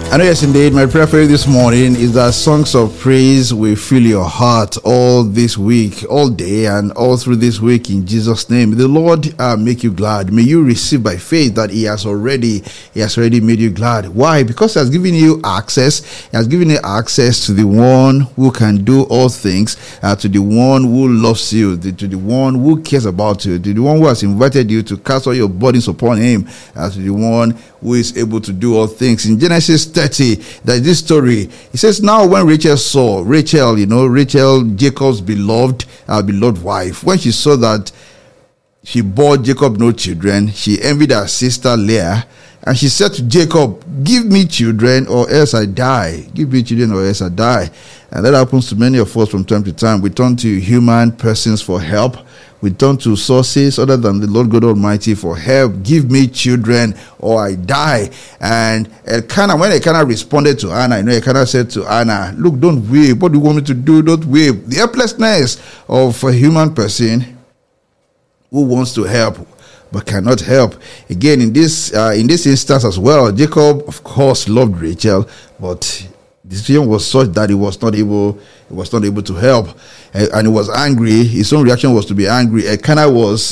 And yes, indeed, my prayer for you this morning is that songs of praise will fill your heart all this week, all day, and all through this week in Jesus' name. The Lord make you glad. May you receive by faith that He has already made you glad. Why? Because He has given you access. He has given you access to the one who can do all things, to the one who loves you, to the one who cares about you, to the one who has invited you to cast all your burdens upon Him, to the one who is able to do all things. In Genesis 30, there's this story. It says, now when Rachel saw, Rachel, Jacob's beloved wife, when she saw that she bore Jacob no children, she envied her sister Leah, and she said to Jacob, give me children or else I die. Give me children or else I die. And that happens to many of us from time to time. We turn to human persons for help. We turn to sources other than the Lord God Almighty for help. Give me children or I die. And when Elkanah responded to Hannah, Elkanah said to Hannah, look, don't weep. What do you want me to do? Don't weep. The helplessness of a human person who wants to help but cannot help. Again, in this instance as well, Jacob, of course, loved Rachel, but the situation was such that he was not able to help, and he was angry. His own reaction was to be angry. Elkanah was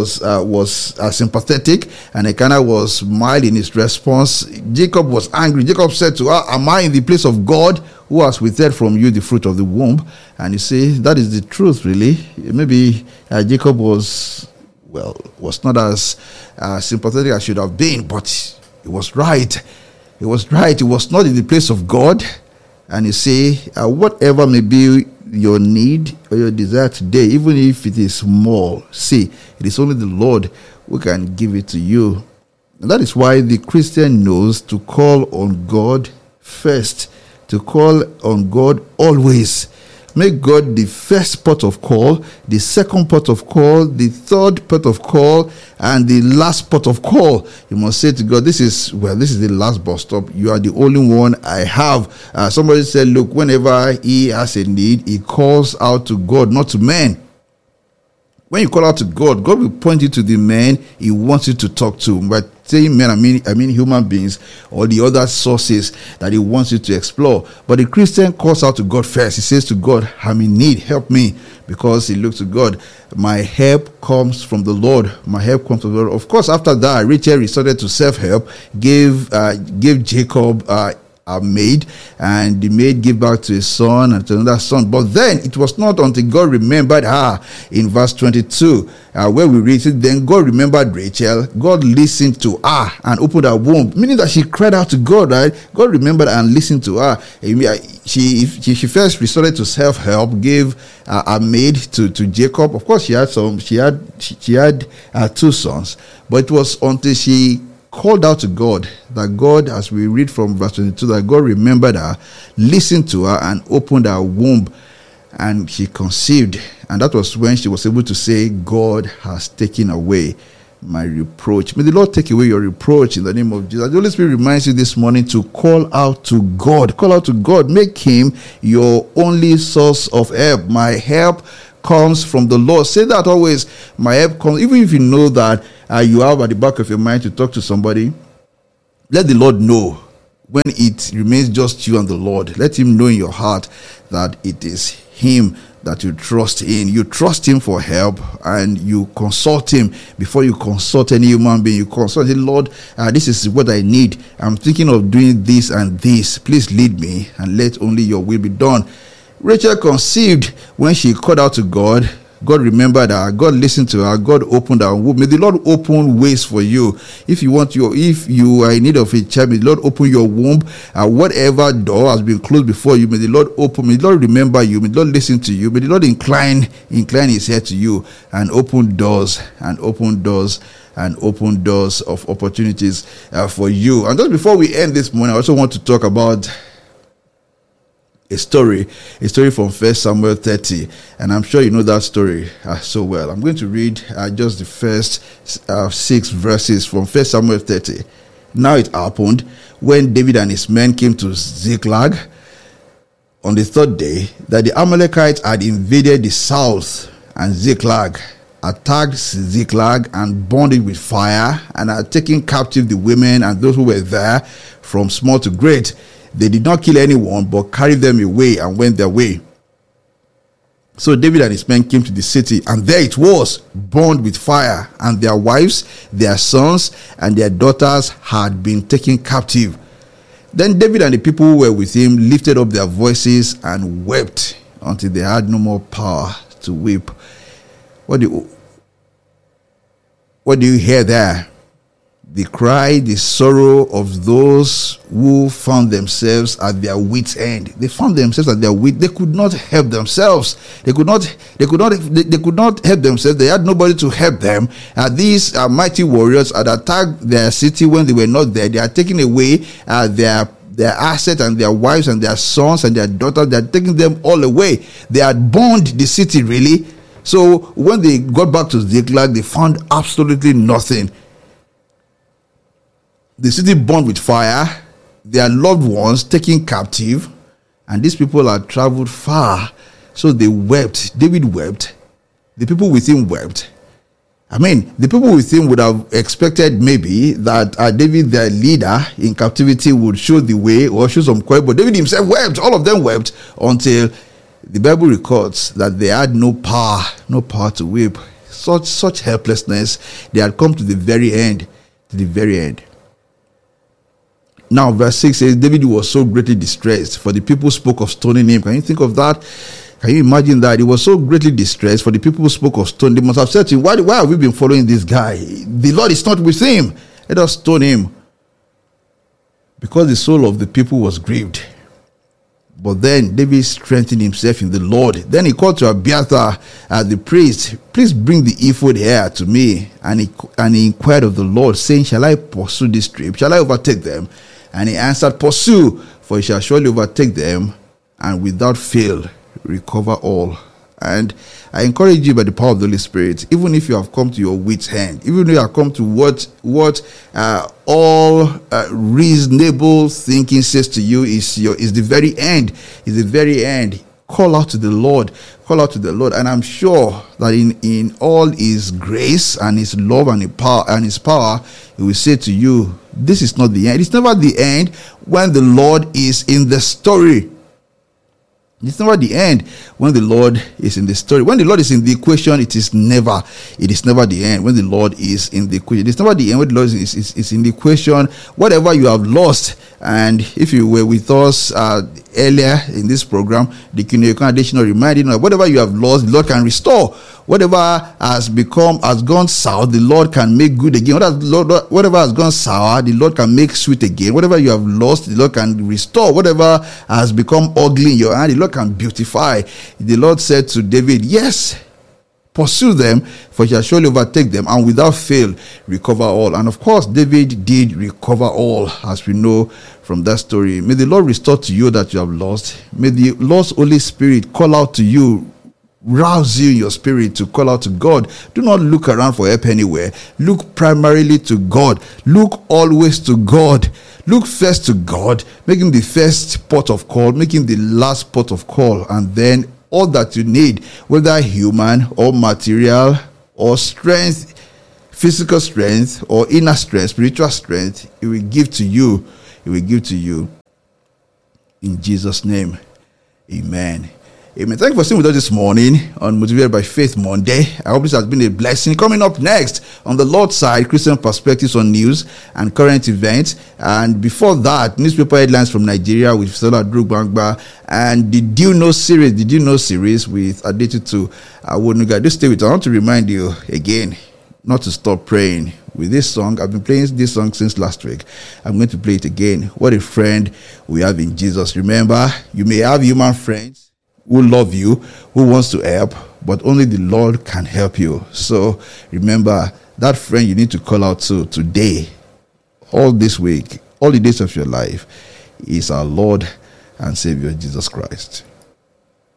sympathetic, and Elkanah was mild in his response. Jacob was angry. Jacob said to her, am I in the place of God who has withheld from you the fruit of the womb? And you see, that is the truth, really. Maybe Jacob was not as sympathetic as should have been, but he was right. He was right. He was not in the place of God. And you see, whatever may be your need or your desire today, even if it is small, see, it is only the Lord who can give it to you. And that is why the Christian knows to call on God first, to call on God always. Make God the first port of call, the second port of call, the third port of call, and the last port of call. You must say to God, this is the last bus stop. You are the only one I have. Somebody said, look, whenever he has a need, he calls out to God, not to men. When you call out to God, God will point you to the man He wants you to talk to. But saying men, I mean human beings or the other sources that He wants you to explore. But the Christian calls out to God first. He says to God, I'm in need, help me. Because he looks to God. My help comes from the Lord. My help comes from the Lord. Of course, after that, Rachel resorted to self-help, gave Jacob a maid, and the maid gave back to his son and to another son. But then it was not until God remembered her in verse 22 where we read it. Then God remembered Rachel. God listened to her and opened her womb, meaning that she cried out to God, right? God remembered and listened to her. She first resorted to self-help, gave a maid to Jacob. Of course, she had two sons, but it was until she called out to God, that God, as we read from verse 22, that God remembered her, listened to her, and opened her womb, and she conceived. And that was when she was able to say, God has taken away my reproach. May the Lord take away your reproach in the name of Jesus. The Holy Spirit reminds you this morning to call out to God. Call out to God. Make Him your only source of help. My help comes from the Lord. Say that always. My help comes, even if you know that you have at the back of your mind to talk to somebody. Let the Lord know. When it remains just you and the Lord, let Him know in your heart that it is Him that you trust in. You trust Him for help, and you consult Him before you consult any human being. You consult Him, Lord, this is what I need. I'm thinking of doing this and this. Please lead me, and let only your will be done. Rachel conceived when she called out to God. God remembered her. God listened to her. God opened her womb. May the Lord open ways for you. If you are in need of a child, may the Lord open your womb. Whatever door has been closed before you, may the Lord open. May the Lord remember you. May the Lord listen to you. May the Lord incline His head to you and open doors and open doors and open doors of opportunities for you. And just before we end this morning, I also want to talk about a story from 1 Samuel 30, and I'm sure you know that story so well. I'm going to read just the first 6 verses from 1 Samuel 30. Now it happened, when David and his men came to Ziklag on the 3rd day, that the Amalekites had invaded the south, and Ziklag attacked Ziklag and burned it with fire, and had taken captive the women and those who were there, from small to great. They did not kill anyone, but carried them away and went their way. So David and his men came to the city, and there it was, burned with fire, and their wives, their sons, and their daughters had been taken captive. Then David and the people who were with him lifted up their voices and wept until they had no more power to weep. What do you hear there? The cry, the sorrow of those who found themselves at their wits' end. They found themselves at their wit. They could not help themselves. They could not help themselves. They had nobody to help them. These mighty warriors had attacked their city when they were not there. They had taken away their assets and their wives and their sons and their daughters. They had taken them all away. They had burned the city, really. So when they got back to Ziklag, they found absolutely nothing. The city burned with fire, their loved ones taken captive, and these people had traveled far. So they wept. David wept. The people with him wept. I mean, the people with him would have expected maybe that David, their leader in captivity, would show the way or show some courage, but David himself wept. All of them wept until the Bible records that they had no power to weep. Such helplessness. They had come to the very end. Now, verse 6 says, David was so greatly distressed, for the people spoke of stoning him. Can you think of that? Can you imagine that? He was so greatly distressed, for the people spoke of stoning. They must have said to him, why have we been following this guy? The Lord is not with him. Let us stone him. Because the soul of the people was grieved. But then David strengthened himself in the Lord. Then he called to Abiathar the priest, please bring the ephod here to me. And he inquired of the Lord, saying, shall I pursue this trip? Shall I overtake them? And he answered, pursue, for he shall surely overtake them, and without fail recover all. And I encourage you by the power of the Holy Spirit, even if you have come to your wit's end, even if you have come to what all reasonable thinking says to you is the very end, call out to the Lord. And I'm sure that in all his grace and his love and his power, he will say to you, this is not the end. It's never the end when the Lord is in the story. It's never the end when the Lord is in the story. When the Lord is in the equation, it is never the end. When the Lord is in the equation, it's never the end when the Lord is in the equation. Whatever you have lost, and if you were with us earlier in this program, the Kinecon additional reminding us, whatever you have lost, the Lord can restore. Whatever has gone sour, the Lord can make good again. Whatever has gone sour, the Lord can make sweet again. Whatever you have lost, the Lord can restore. Whatever has become ugly in your hand, the Lord can beautify. The Lord said to David, yes, pursue them, for he shall surely overtake them, and without fail recover all. And of course, David did recover all, as we know from that story. May the Lord restore to you that you have lost. May the Lord's Holy Spirit call out to you, rouse you in your spirit to call out to God. Do not look around for help anywhere. Look primarily to God. Look always to God. Look first to God. Make him the first port of call. Make him the last port of call. And then all that you need, whether human or material or strength, physical strength or inner strength, spiritual strength, he will give to you. He will give to you. In Jesus' name, amen. Amen. Thank you for staying with us this morning on Motivated by Faith Monday. I hope this has been a blessing. Coming up next on the Lord's side, Christian perspectives on news and current events. And before that, newspaper headlines from Nigeria with Sola Drugbangba and the Did You Know series with Adetutu Awonuga. Just stay with us. I want to remind you again not to stop praying. With this song, I've been playing this song since last week. I'm going to play it again. What a friend we have in Jesus. Remember, you may have human friends who love you, who wants to help, but only the Lord can help you. So remember, that friend you need to call out to today, all this week, all the days of your life, is our Lord and Savior Jesus Christ.